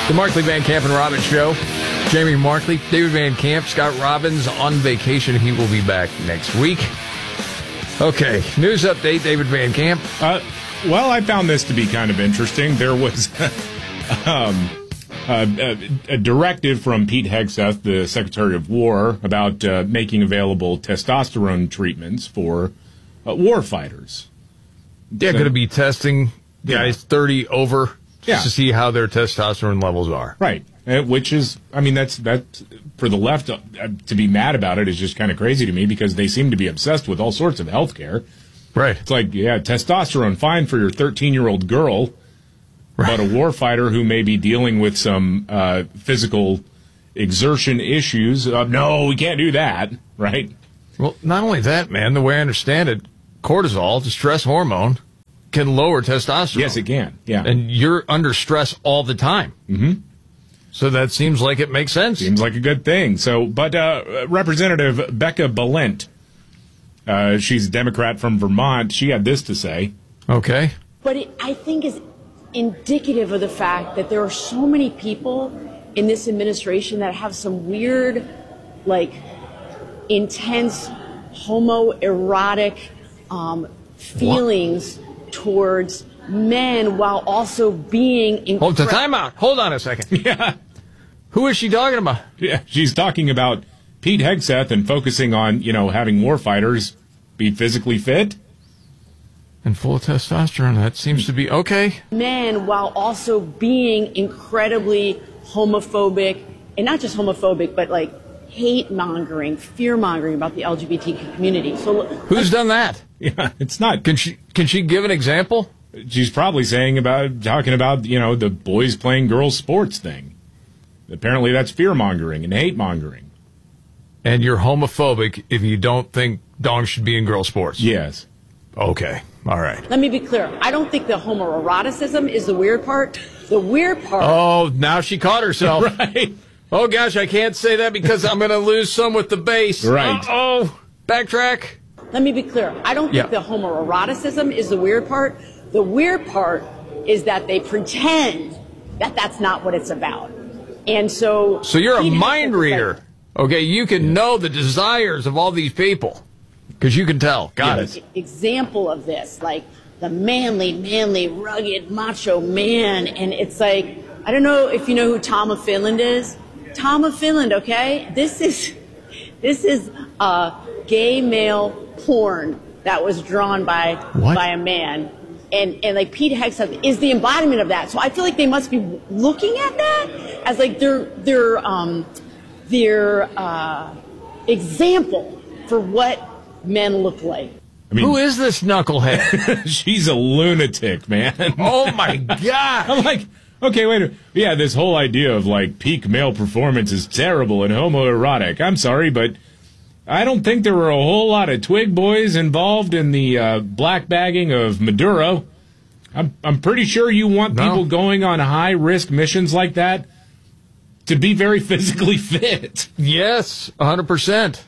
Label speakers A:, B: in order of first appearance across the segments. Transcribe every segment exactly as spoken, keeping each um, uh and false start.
A: The Markley, Van Camp, and Robbins Show. Jamie Markley, David Van Camp, Scott Robbins on vacation. He will be back next week. Okay, news update, David Van Camp.
B: Uh, well, I found this to be kind of interesting. There was um, a, a directive from Pete Hegseth, the Secretary of War, about uh, making available testosterone treatments for uh, war fighters.
A: They're so, going to be testing guys yeah. thirty over
B: yeah.
A: just to see how their testosterone levels are.
B: Right. Uh, which is, I mean, that's that for the left uh, to be mad about it is just kind of crazy to me because they seem to be obsessed with all sorts of health care.
A: Right.
B: It's like, yeah, testosterone, fine for your thirteen-year-old girl, right. But a war fighter who may be dealing with some uh, physical exertion issues, uh, no, we can't do that, right?
A: Well, not only that, man, the way I understand it, cortisol, the stress hormone, can lower testosterone.
B: Yes, it can, yeah.
A: And you're under stress all the time.
B: Mm-hmm.
A: So that seems like it makes sense.
B: Seems like a good thing. So, but uh, Representative Becca Balint, uh, she's a Democrat from Vermont. She had this to say.
A: Okay.
C: But it, I think is indicative of the fact that there are so many people in this administration that have some weird, like, intense homoerotic um, feelings what? towards men while also being incredible.
A: Hold the time out. Hold on a second.
B: Yeah.
A: Who is she talking about?
B: Yeah, she's talking about Pete Hegseth and focusing on, you know, having war fighters be physically fit.
A: And full of testosterone. That seems to be okay.
C: Men while also being incredibly homophobic, and not just homophobic, but like hate-mongering, fear-mongering about the L G B T Q community. So
A: who's done that?
B: Yeah, it's not.
A: Can she can she give an example?
B: She's probably saying about talking about, you know, the boys playing girls sports thing. Apparently that's fear-mongering and hate-mongering.
A: And you're homophobic if you don't think dogs should be in girl sports?
B: Yes.
A: Okay. All right.
C: Let me be clear. I don't think the homoeroticism is the weird part. The weird part...
A: Oh, now she caught herself.
B: Right.
A: Oh, gosh, I can't say that because I'm going to lose some with the bass.
B: Right.
A: Uh-oh. Backtrack.
C: Let me be clear. I don't think
A: yeah.
C: the homoeroticism is the weird part. The weird part is that they pretend that that's not what it's about. And so...
A: So you're a mind reader. Okay, you can yeah. know the desires of all these people. Because you can tell. Got
B: yes.
A: it.
C: Example of this, like the manly, manly, rugged, macho man. And it's like, I don't know if you know who Tom of Finland is. Tom of Finland, okay? This is, this is uh, gay male porn that was drawn by
A: what?
C: by a man. And, and like Pete Hegseth is the embodiment of that. So I feel like they must be looking at that as like their, their, um, their uh, example for what men look like.
A: I mean, who is this knucklehead?
B: She's a lunatic, man.
A: Oh, my God.
B: I'm like, okay, wait a minute. Yeah, this whole idea of, like, peak male performance is terrible and homoerotic. I'm sorry, but I don't think there were a whole lot of twig boys involved in the uh, black bagging of Maduro. I'm, I'm pretty sure you want
A: no.
B: people going on high-risk missions like that to be very physically fit.
A: Yes, one hundred percent.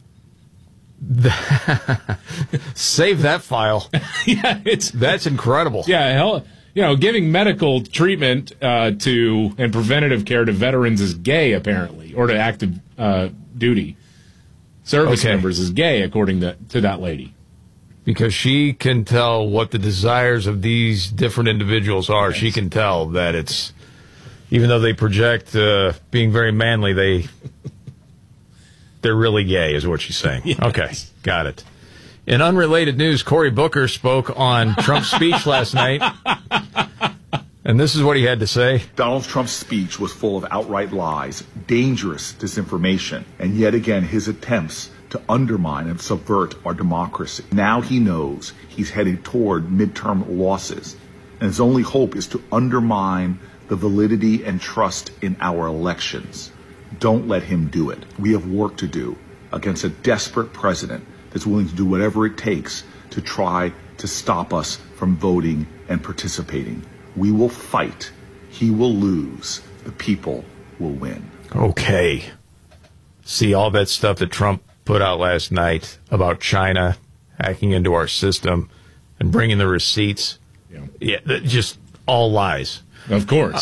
A: Save that file.
B: Yeah, it's
A: that's incredible.
B: Yeah, hell, you know, giving medical treatment uh, to and preventative care to veterans is gay, apparently, or to active uh, duty service
A: okay.
B: members is gay, according to, to that lady.
A: Because she can tell what the desires of these different individuals are. Yes. She can tell that it's, even though they project uh, being very manly, they. They're really gay, is what she's saying.
B: Yes.
A: Okay, got it. In unrelated news, Cory Booker spoke on Trump's speech last night, and this is what he had to say.
D: Donald Trump's speech was full of outright lies, dangerous disinformation, and yet again his attempts to undermine and subvert our democracy. Now he knows he's headed toward midterm losses, and his only hope is to undermine the validity and trust in our elections. Don't let him do it. We have work to do against a desperate president that's willing to do whatever it takes to try to stop us from voting and participating. We will fight. He will lose. The people will win.
A: Okay. See all that stuff that Trump put out last night about China hacking into our system and bringing the receipts.
B: Yeah,
A: yeah just all lies.
B: Of course.
A: Uh,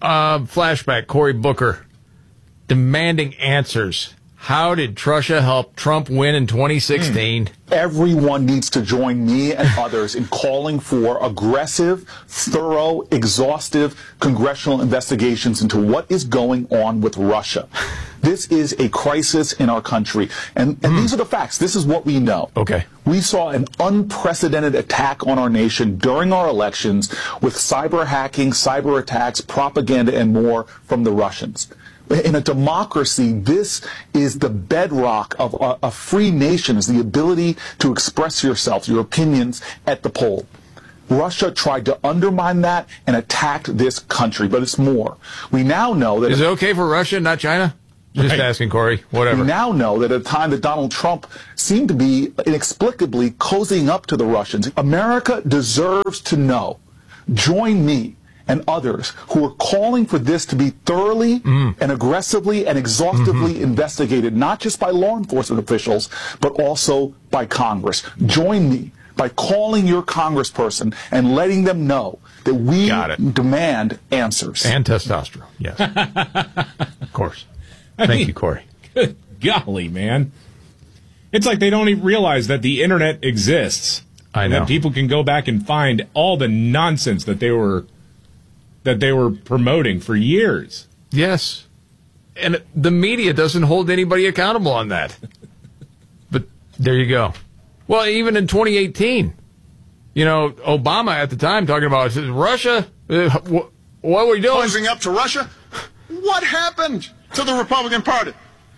A: Uh, flashback, Cory Booker demanding answers. How did Trusha help Trump win in twenty sixteen?
E: Everyone needs to join me and others in calling for aggressive, thorough, exhaustive congressional investigations into what is going on with Russia. This is a crisis in our country. And, and mm. these are the facts. This is what we know.
A: Okay.
E: We saw an unprecedented attack on our nation during our elections with cyber hacking, cyber attacks, propaganda, and more from the Russians. In a democracy, this is the bedrock of a, a free nation, is the ability to express yourself, your opinions at the poll. Russia tried to undermine that and attacked this country, but it's more. We now know that...
A: Is it okay for Russia, not China? Just right. asking, Corey. Whatever.
E: We now know that at a time that Donald Trump seemed to be inexplicably cozying up to the Russians, America deserves to know. Join me and others who are calling for this to be thoroughly mm. and aggressively and exhaustively mm-hmm. investigated, not just by law enforcement officials, but also by Congress. Join me by calling your congressperson and letting them know that we demand answers.
A: And testosterone, yes. Of course.
B: I
A: Thank
B: mean,
A: you, Corey.
B: Good golly, man. It's like they don't even realize that the internet exists.
A: I know.
B: And that people can go back and find all the nonsense that they were that they were promoting for years.
A: Yes. And the media doesn't hold anybody accountable on that. But there you go. Well, even in twenty eighteen, you know, Obama at the time talking about Russia, uh, wh- what were we doing?
F: Closing up to Russia? What happened to the Republican Party?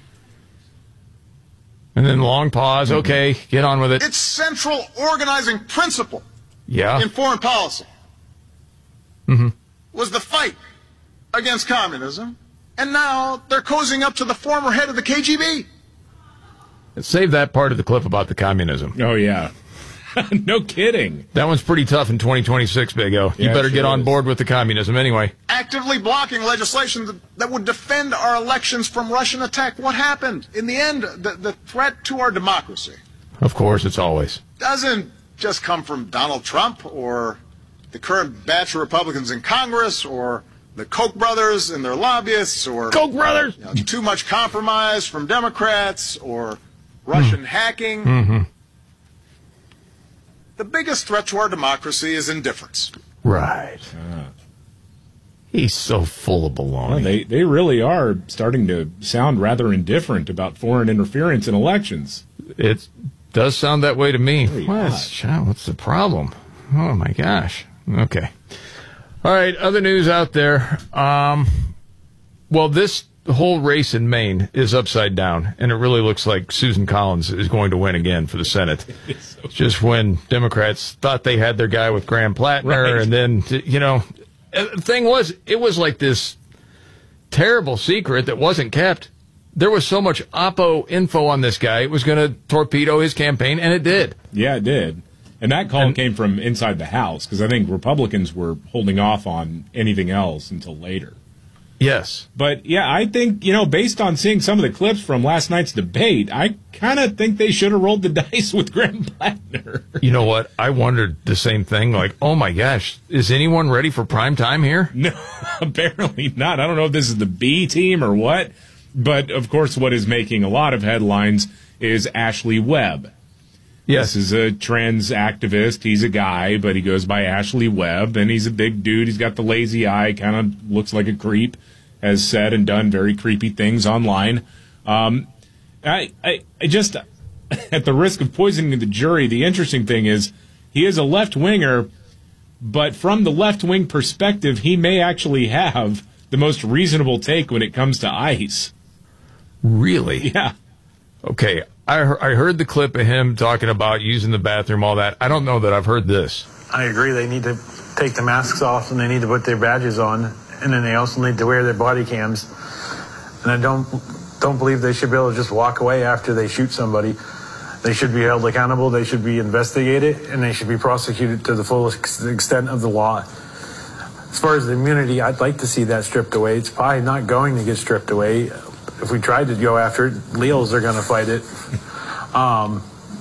A: And then long pause. Mm-hmm. Okay, get on with it.
F: Its central organizing principle
A: yeah.
F: in foreign policy
A: mm-hmm.
F: was the fight against communism, and now they're cozying up to the former head of the K G B.
A: Save that part of the clip about the communism.
B: Oh, yeah. No kidding.
A: That one's pretty tough in twenty twenty-six, Big O. You
B: yeah,
A: better
B: sure
A: get on
B: is.
A: board with the communism anyway.
F: Actively blocking legislation that, that would defend our elections from Russian attack. What happened? In the end, the, the threat to our democracy.
A: Of course, it's always.
F: Doesn't just come from Donald Trump or the current batch of Republicans in Congress or the Koch brothers and their lobbyists or
A: Koch brothers.
F: You know, too much compromise from Democrats or Russian mm. hacking.
A: Mm-hmm.
F: The biggest threat to our democracy is indifference.
A: Right.
B: Uh,
A: He's so full of baloney.
B: Well, they, they really are starting to sound rather indifferent about foreign interference in elections.
A: It does sound that way to me.
B: Very
A: What's, what's the problem? Oh, my gosh. Okay. All right, other news out there. Um, well, this whole race in Maine is upside down, and it really looks like Susan Collins is going to win again for the Senate. So just when Democrats thought they had their guy with Graham Plattner,
B: right.
A: and then, you know, the thing was, it was like this terrible secret that wasn't kept. There was so much Oppo info on this guy, it was going to torpedo his campaign, and it did.
B: Yeah, it did. And that call and, came from inside the House, because I think Republicans were holding off on anything else until later.
A: Yes.
B: But, yeah, I think, you know, based on seeing some of the clips from last night's debate, I kind of think they should have rolled the dice with Graham Plattner.
A: You know what? I wondered the same thing. Like, oh, my gosh, is anyone ready for prime time here?
B: No, apparently not. I don't know if this is the B team or what. But, of course, what is making a lot of headlines is Ashley Webb.
A: Yes.
B: This is a trans activist. He's a guy, but he goes by Ashley Webb, and he's a big dude. He's got the lazy eye, kind of looks like a creep, has said and done very creepy things online. Um, I, I, I just, at the risk of poisoning the jury, the interesting thing is he is a left-winger, but from the left-wing perspective, he may actually have the most reasonable take when it comes to ICE.
A: Really?
B: Yeah.
A: Okay. I, I heard the clip of him talking about using the bathroom, all that. I don't know that I've heard this.
G: I agree. They need to take the masks off and they need to put their badges on, and then they also need to wear their body cams. And I don't don't believe they should be able to just walk away after they shoot somebody. They should be held accountable. They should be investigated, and they should be prosecuted to the fullest extent of the law. As far as the immunity, I'd like to see that stripped away. It's probably not going to get stripped away. If we tried to go after it, Leals are going to fight it. Um,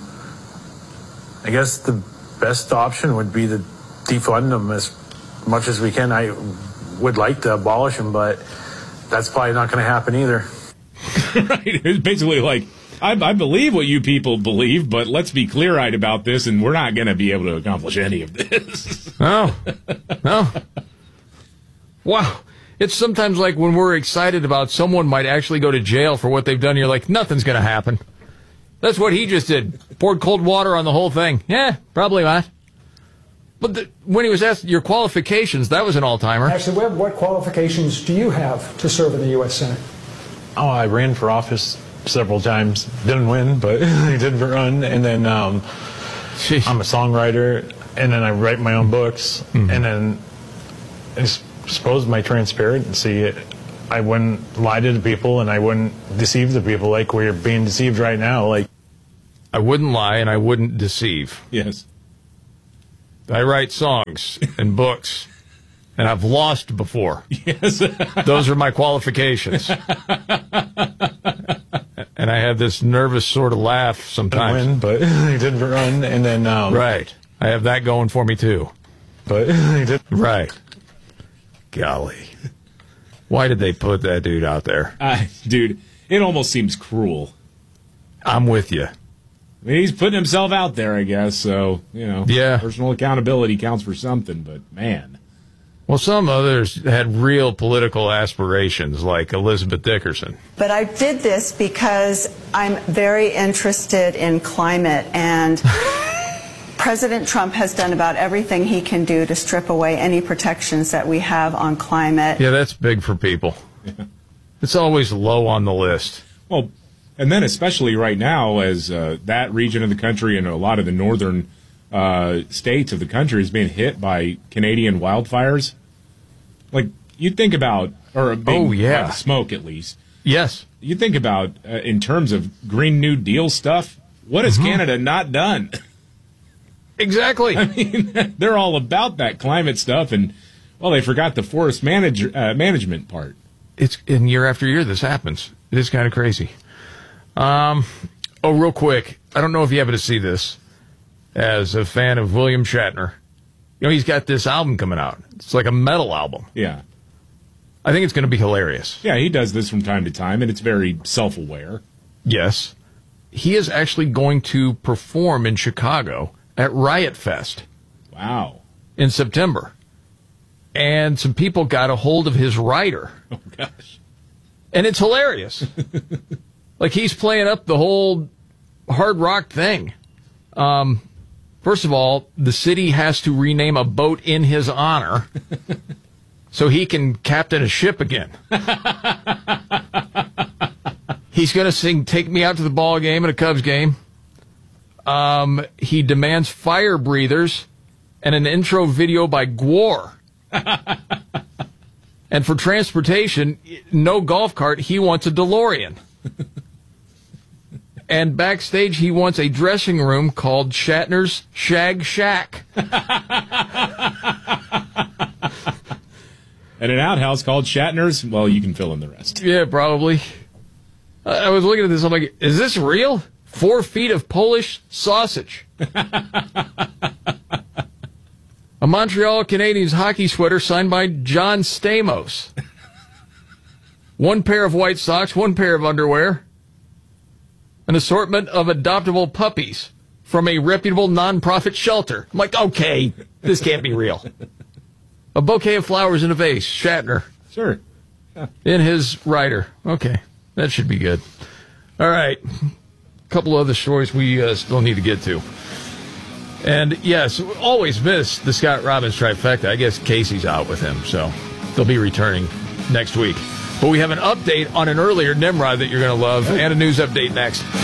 G: I guess the best option would be to defund them as much as we can. I, would like to abolish them, but that's probably not going to happen either.
B: Right. It's basically like, I, I believe what you people believe, but let's be clear-eyed about this, and we're not going to be able to accomplish any of this.
A: No. No. Wow. It's sometimes like when we're excited about someone might actually go to jail for what they've done, you're like, nothing's going to happen. That's what he just did. Poured cold water on the whole thing. Yeah, probably not. But the, when he was asked your qualifications, that was an all-timer.
H: Actually, Webb, what qualifications do you have to serve in the U S Senate?
G: Oh, I ran for office several times. Didn't win, but I did run. And then um, I'm a songwriter, and then I write my own books. Mm-hmm. And then I suppose my transparency, I wouldn't lie to the people, and I wouldn't deceive the people like we're being deceived right now. Like,
A: I wouldn't lie, and I wouldn't deceive.
B: Yes.
A: I write songs and books, and I've lost before.
B: Yes.
A: Those are my qualifications. And I have this nervous sort of laugh sometimes.
G: Win, but I did run, and then um,
A: right. I have that going for me too.
G: But I did
A: right. Golly, why did they put that dude out there?
B: Uh, dude, it almost seems cruel.
A: I'm with you.
B: I mean, he's putting himself out there, I guess. So you know,
A: yeah,
B: personal accountability counts for something. But man.
A: Well, some others had real political aspirations, like Elizabeth Dickerson.
I: But I did this because I'm very interested in climate, and President Trump has done about everything he can do to strip away any protections that we have on climate.
A: Yeah, that's big for people. Yeah. It's always low on the list.
B: Well, and then especially right now, as uh, that region of the country and a lot of the northern Uh, states of the country is being hit by Canadian wildfires. Like, you think about, or being,
A: oh, yeah.
B: by the smoke at least.
A: Yes.
B: You think about, uh, in terms of Green New Deal stuff, what has mm-hmm. Canada not done?
A: Exactly.
B: I mean, they're all about that climate stuff, and, well, they forgot the forest manage, uh, management part.
A: It's, and year after year this happens. It is kind of crazy. Um, oh, real quick, I don't know if you happen to see this. As a fan of William Shatner, you know, he's got this album coming out. It's like a metal album.
B: Yeah.
A: I think it's going to be hilarious.
B: Yeah, he does this from time to time, and it's very self-aware.
A: Yes. He is actually going to perform in Chicago at Riot Fest.
B: Wow.
A: In September. And some people got a hold of his writer.
B: Oh, gosh.
A: And it's hilarious. Like, he's playing up the whole hard rock thing. Um... First of all, the city has to rename a boat in his honor so he can captain a ship again. He's going to sing Take Me Out to the Ball Game at a Cubs game. Um, he demands fire breathers and an intro video by Gwar. And for transportation, no golf cart, he wants a DeLorean. And backstage, he wants a dressing room called Shatner's Shag Shack.
B: And an outhouse called Shatner's, well, you can fill in the rest.
A: Yeah, probably. I was looking at this, I'm like, is this real? Four feet of Polish sausage. A Montreal Canadiens hockey sweater signed by John Stamos. One pair of white socks, one pair of underwear. An assortment of adoptable puppies from a reputable nonprofit shelter. I'm like, okay, this can't be real. A bouquet of flowers in a vase, Shatner.
B: Sure.
A: Yeah. In his rider. Okay, that should be good. All right, a couple other stories we uh, still need to get to. And, yes, always miss the Scott Robbins trifecta. I guess Casey's out with him, so they'll be returning next week. But we have an update on an earlier Nimrod that you're going to love, and a news update next.